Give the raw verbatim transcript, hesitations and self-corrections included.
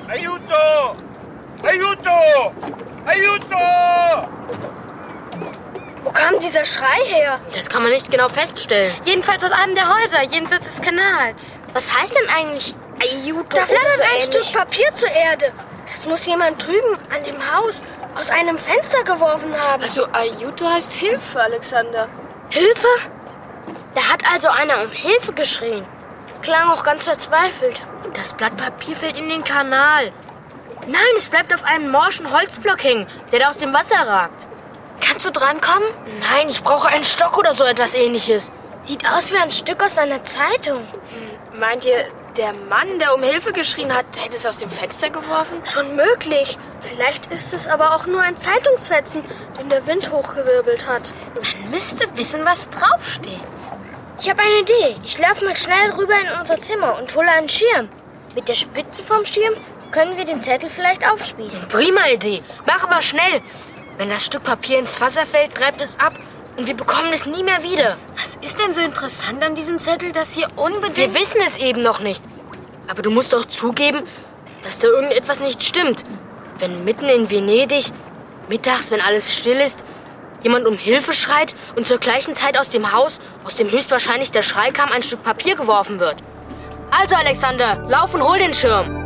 Aiuto! Aiuto! Aiuto! Wo kam dieser Schrei her? Das kann man nicht genau feststellen. Jedenfalls aus einem der Häuser, jenseits des Kanals. Was heißt denn eigentlich Aiuto? Da flattert so ein ähnlich? Stück Papier zur Erde. Das muss jemand drüben an dem Haus aus einem Fenster geworfen haben. Also Aiuto heißt Hilfe, Alexander. Hilfe? Da hat also einer um Hilfe geschrien. Klang auch ganz verzweifelt. Das Blatt Papier fällt in den Kanal. Nein, es bleibt auf einem morschen Holzblock hängen, der da aus dem Wasser ragt. Kannst du drankommen? Nein, ich brauche einen Stock oder so etwas Ähnliches. Sieht aus wie ein Stück aus einer Zeitung. Hm, meint ihr, der Mann, der um Hilfe geschrien hat, hätte es aus dem Fenster geworfen? Schon möglich. Vielleicht ist es aber auch nur ein Zeitungsfetzen, den der Wind hochgewirbelt hat. Man müsste wissen, was draufsteht. Ich habe eine Idee. Ich laufe mal schnell rüber in unser Zimmer und hole einen Schirm. Mit der Spitze vom Schirm können wir den Zettel vielleicht aufspießen. Prima Idee. Mach aber schnell. Wenn das Stück Papier ins Wasser fällt, treibt es ab und wir bekommen es nie mehr wieder. Was ist denn so interessant an diesem Zettel, dass hier unbedingt... Wir wissen es eben noch nicht. Aber du musst doch zugeben, dass da irgendetwas nicht stimmt. Wenn mitten in Venedig, mittags, wenn alles still ist, jemand um Hilfe schreit und zur gleichen Zeit aus dem Haus, aus dem höchstwahrscheinlich der Schrei kam, ein Stück Papier geworfen wird. Also, Alexander, lauf und hol den Schirm.